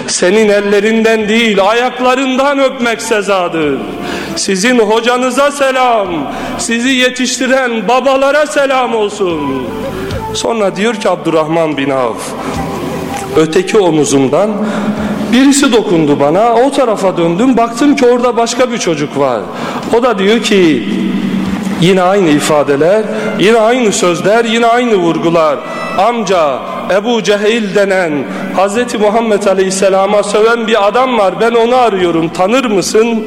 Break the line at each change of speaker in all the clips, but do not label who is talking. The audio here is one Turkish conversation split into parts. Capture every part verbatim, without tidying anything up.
Senin ellerinden değil ayaklarından öpmek sezadır. Sizin hocanıza selam, sizi yetiştiren babalara selam olsun. Sonra diyor ki Abdurrahman bin Avf, öteki omuzumdan birisi dokundu bana, o tarafa döndüm, baktım ki orada başka bir çocuk var. O da diyor ki, yine aynı ifadeler, yine aynı sözler, yine aynı vurgular. Amca, Ebu Cehil denen Hazreti Muhammed Aleyhisselam'a söven bir adam var, ben onu arıyorum, tanır mısın?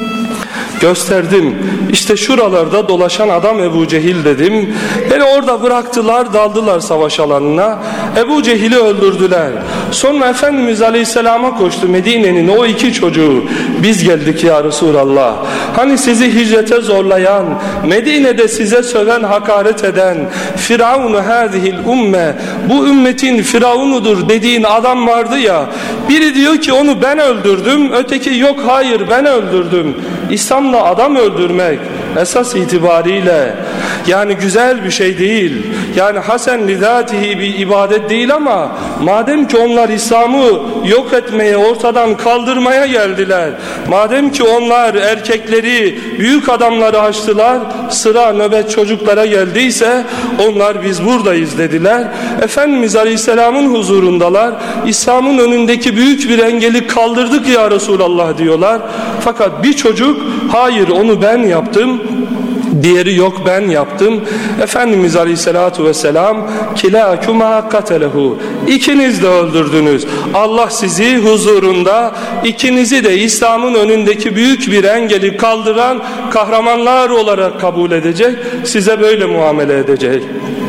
Gösterdim. İşte şuralarda dolaşan adam Ebu Cehil dedim. Beni orada bıraktılar, daldılar savaş alanına. Ebu Cehil'i öldürdüler. Sonra Efendimiz Aleyhisselam'a koştu, Medine'nin o iki çocuğu. Biz geldik ya Resulallah. Hani sizi hicrete zorlayan, Medine'de size söven, hakaret eden, Firavunu hâzihil umme, bu ümmetin Firavunudur dediğin adam vardı ya. Biri diyor ki onu ben öldürdüm, öteki yok hayır ben öldürdüm. İslam'la adam öldürmek esas itibariyle yani güzel bir şey değil. Yani hasen lidatihi bir ibadet değil ama madem ki onlar İslam'ı yok etmeye, ortadan kaldırmaya geldiler, madem ki onlar erkekleri, büyük adamları açtılar, sıra nöbet çocuklara geldiyse onlar biz buradayız dediler. Efendimiz Aleyhisselam'ın huzurundalar. İslam'ın önündeki büyük bir engeli kaldırdık ya Resulallah diyorlar. Fakat bir çocuk hayır onu ben yaptım, diğeri yok ben yaptım. Efendimiz Aleyhisselatü Vesselam kilâkuma katelehu, İkiniz de öldürdünüz. Allah sizi huzurunda ikinizi de İslam'ın önündeki büyük bir engeli kaldıran kahramanlar olarak kabul edecek, size böyle muamele edecek.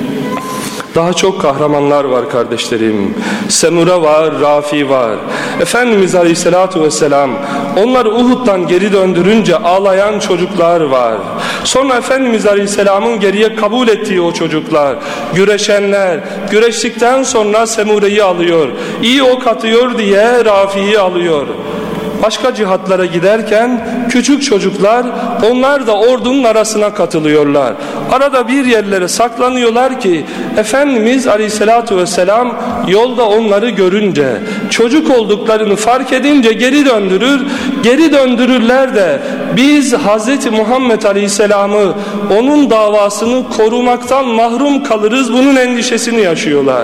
Daha çok kahramanlar var kardeşlerim. Semura var, Rafi var. Efendimiz Aleyhisselatü Vesselam onları Uhud'dan geri döndürünce ağlayan çocuklar var. Sonra Efendimiz Aleyhisselam'ın geriye kabul ettiği o çocuklar, güreşenler, güreştikten sonra Semure'yi alıyor. İyi ok atıyor diye Rafi'yi alıyor. Başka cihatlara giderken küçük çocuklar, onlar da ordunun arasına katılıyorlar. Arada bir yerlere saklanıyorlar ki Efendimiz Aleyhisselatü Vesselam yolda onları görünce, çocuk olduklarını fark edince geri döndürür. Geri döndürürler de biz Hazreti Muhammed Aleyhisselam'ı, onun davasını korumaktan mahrum kalırız, bunun endişesini yaşıyorlar.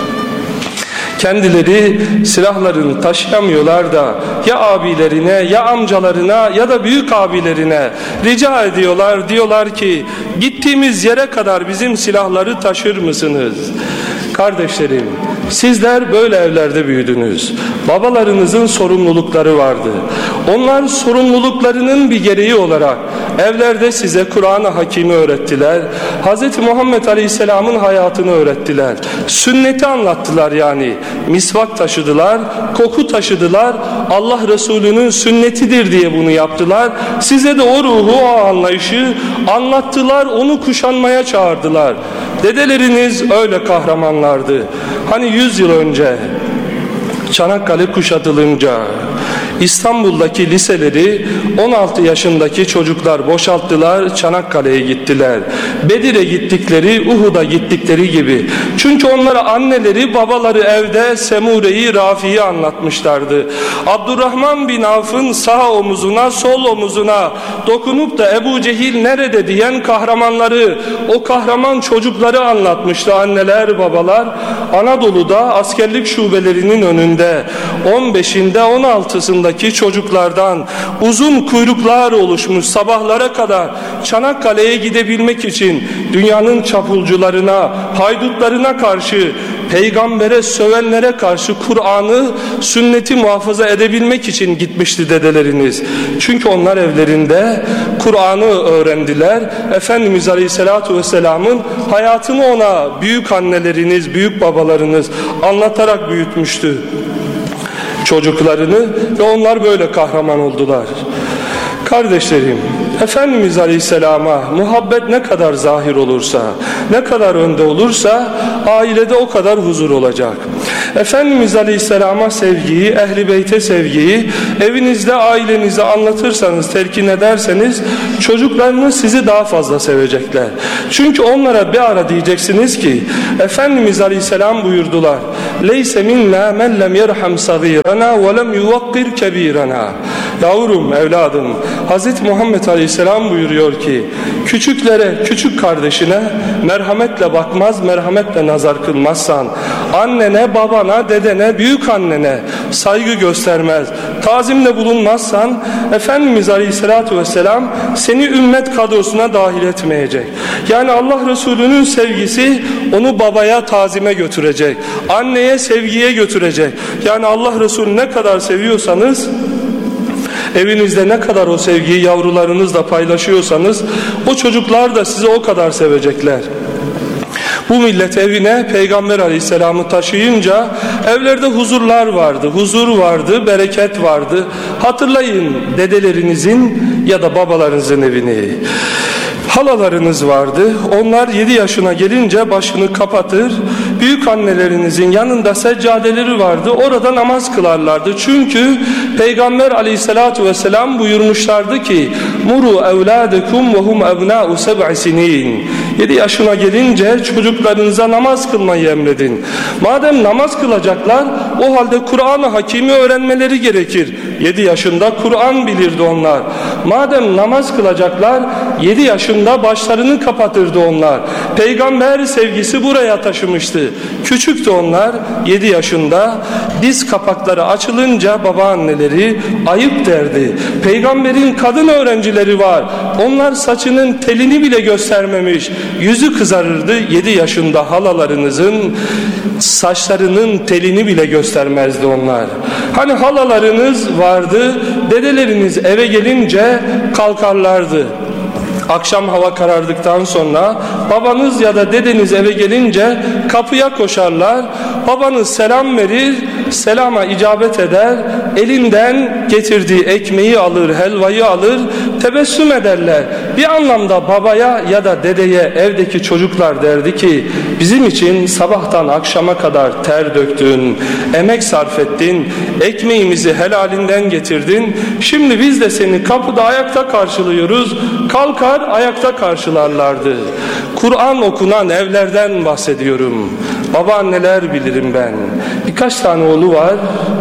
Kendileri silahlarını taşıyamıyorlar da ya abilerine, ya amcalarına, ya da büyük abilerine rica ediyorlar. Diyorlar ki gittiğimiz yere kadar bizim silahları taşır mısınız? Kardeşlerim, sizler böyle evlerde büyüdünüz. Babalarınızın sorumlulukları vardı. Onlar sorumluluklarının bir gereği olarak evlerde size Kur'an-ı Hakim'i öğrettiler. Hz. Muhammed Aleyhisselam'ın hayatını öğrettiler. Sünneti anlattılar yani. Misvak taşıdılar, koku taşıdılar. Allah Resulü'nün sünnetidir diye bunu yaptılar. Size de o ruhu, o anlayışı anlattılar, onu kuşanmaya çağırdılar. Dedeleriniz öyle kahramanlardı. Hani yüz yıl önce Çanakkale kuşatılınca İstanbul'daki liseleri on altı yaşındaki çocuklar boşalttılar, Çanakkale'ye gittiler. Bedir'e gittikleri, Uhud'a gittikleri gibi. Çünkü onlara anneleri, babaları evde Semure'yi, Rafi'yi anlatmışlardı. Abdurrahman bin Avf'ın sağ omuzuna, sol omuzuna dokunup da Ebu Cehil nerede diyen kahramanları, o kahraman çocukları anlatmıştı anneler, babalar. Anadolu'da askerlik şubelerinin önünde on beşinde on altısındaki çocuklardan uzun kuyruklar oluşmuş, sabahlara kadar Çanakkale'ye gidebilmek için dünyanın çapulcularına, haydutlarına karşı, peygambere sövenlere karşı Kur'an'ı, sünneti muhafaza edebilmek için gitmişti dedeleriniz. Çünkü onlar evlerinde Kur'an'ı öğrendiler. Efendimiz Aleyhisselatü Vesselam'ın hayatını ona büyük anneleriniz, büyük babalarınız anlatarak büyütmüştü çocuklarını ve onlar böyle kahraman oldular. Kardeşlerim, Efendimiz Aleyhisselam'a muhabbet ne kadar zahir olursa, ne kadar önde olursa ailede o kadar huzur olacak. Efendimiz Aleyhisselam'a sevgiyi, Ehl-i Beyt'e sevgiyi evinizde ailenize anlatırsanız, telkin ederseniz çocuklarınız sizi daha fazla sevecekler. Çünkü onlara bir ara diyeceksiniz ki Efendimiz Aleyhisselam buyurdular: "Leyse minna men lem yerham sagirana ve lem yuvakkir kebirana." Yavrum, evladım, Hazreti Muhammed Aleyhisselam buyuruyor ki küçüklere, küçük kardeşine merhametle bakmaz, merhametle nazar kılmazsan, annene, babana, dedene, büyük annene saygı göstermez, tazimde bulunmazsan Efendimiz Aleyhisselatü Vesselam seni ümmet kadrosuna dahil etmeyecek. Yani Allah Resulü'nün sevgisi onu babaya tazime götürecek, anneye sevgiye götürecek. Yani Allah Resulü ne kadar seviyorsanız, evinizde ne kadar o sevgiyi yavrularınızla paylaşıyorsanız o çocuklar da sizi o kadar sevecekler. Bu millet evine Peygamber Aleyhisselam'ı taşıyınca evlerde huzurlar vardı, huzur vardı, bereket vardı. Hatırlayın dedelerinizin ya da babalarınızın evini. Halalarınız vardı. Onlar yedi yaşına gelince başını kapatır. Büyük annelerinizin yanında seccadeleri vardı. Orada namaz kılarlardı. Çünkü Peygamber Aleyhissalatu vesselam buyurmuşlardı ki: "Muru evladekum ve hum ebna'u seb'i sinin." yedi yaşına gelince çocuklarınıza namaz kılmayı emredin. Madem namaz kılacaklar, o halde Kur'an-ı Hakim'i öğrenmeleri gerekir. yedi yaşında Kur'an bilirdi onlar. Madem namaz kılacaklar, yedi yaşında başlarını kapatırdı onlar. Peygamber sevgisi buraya taşımıştı. Küçüktü onlar, yedi yaşında. Diz kapakları açılınca babaanneleri ayıp derdi. Peygamberin kadın öğrencileri var. Onlar saçının telini bile göstermemiş. Yüzü kızarırdı. yedi yaşında halalarınızın saçlarının telini bile göstermezdi onlar. Hani halalarınız vardı, dedeleriniz eve gelince kalkarlardı. Akşam hava karardıktan sonra babanız ya da dedeniz eve gelince kapıya koşarlar. Babanız selam verir, selama icabet eder, elinden getirdiği ekmeği alır, helvayı alır, tebessüm ederler. Bir anlamda babaya ya da dedeye evdeki çocuklar derdi ki: bizim için sabahtan akşama kadar ter döktün, emek sarf ettin, ekmeğimizi helalinden getirdin. Şimdi biz de seni kapıda ayakta karşılıyoruz. Kalkar ayakta karşılarlardı. Kur'an okunan evlerden bahsediyorum. Babaanneler bilirim ben. Birkaç tane oğlu var,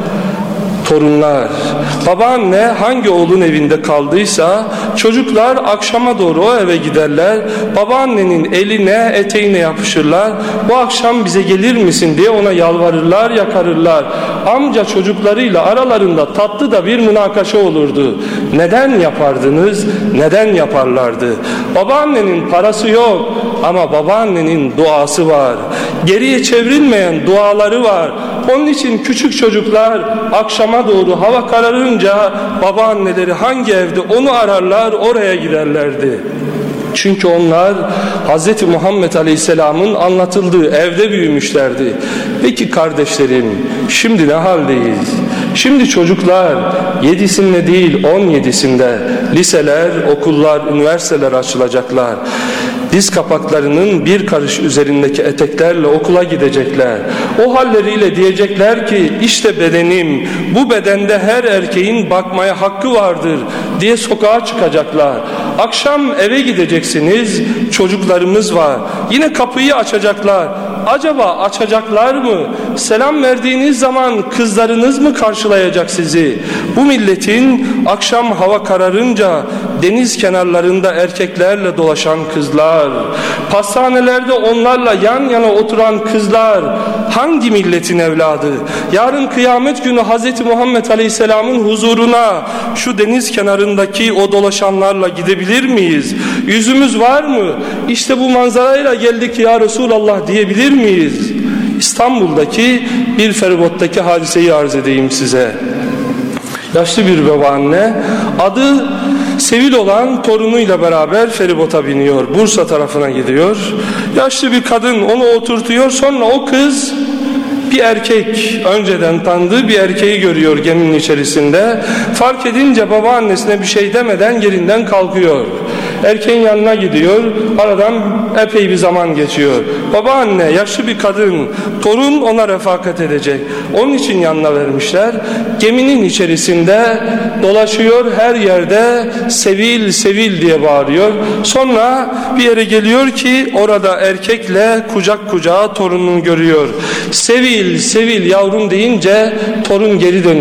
torunlar. Babaanne hangi oğlun evinde kaldıysa çocuklar akşama doğru o eve giderler. Babaannenin eline, eteğine yapışırlar. Bu akşam bize gelir misin diye ona yalvarırlar, yakarırlar. Amca çocuklarıyla aralarında tatlı da bir münakaşa olurdu. Neden yapardınız? Neden yaparlardı? Babaannenin parası yok ama babaannenin duası var. Geriye çevrilmeyen duaları var. Onun için küçük çocuklar akşama doğru hava kararınca babaanneleri hangi evde onu ararlar, oraya giderlerdi. Çünkü onlar Hz. Muhammed Aleyhisselam'ın anlatıldığı evde büyümüşlerdi. Peki kardeşlerim, şimdi ne haldeyiz? Şimdi çocuklar yedisinde değil on yedisinde liseler, okullar, üniversiteler açılacaklar. Diz kapaklarının bir karış üzerindeki eteklerle okula gidecekler. O halleriyle diyecekler ki işte bedenim, bu bedende her erkeğin bakmaya hakkı vardır diye sokağa çıkacaklar. Akşam eve gideceksiniz, çocuklarımız var. Yine kapıyı açacaklar. Acaba açacaklar mı? Selam verdiğiniz zaman kızlarınız mı karşılayacak sizi? Bu milletin akşam hava kararınca deniz kenarlarında erkeklerle dolaşan kızlar, pastanelerde onlarla yan yana oturan kızlar hangi milletin evladı? Yarın kıyamet günü Hz. Muhammed Aleyhisselam'ın huzuruna şu deniz kenarındaki o dolaşanlarla gidebilir miyiz? Yüzümüz var mı? İşte bu manzarayla geldik ya Resulallah diyebilir miyiz? İstanbul'daki bir feribottaki hadiseyi arz edeyim size. Yaşlı bir babaanne, adı Sevil olan torunuyla beraber feribota biniyor. Bursa tarafına gidiyor. Yaşlı bir kadın onu oturtuyor. Sonra o kız bir erkek, önceden tanıdığı bir erkeği görüyor geminin içerisinde. Fark edince babaannesine bir şey demeden yerinden kalkıyor. Erkeğin yanına gidiyor. Aradan epey bir zaman geçiyor. Babaanne, yaşlı bir kadın, torun ona refakat edecek. Onun için yanına vermişler. Geminin içerisinde dolaşıyor, her yerde sevil sevil diye bağırıyor. Sonra bir yere geliyor ki orada erkekle kucak kucağa torununu görüyor. Sevil sevil yavrum deyince torun geri dönüyor.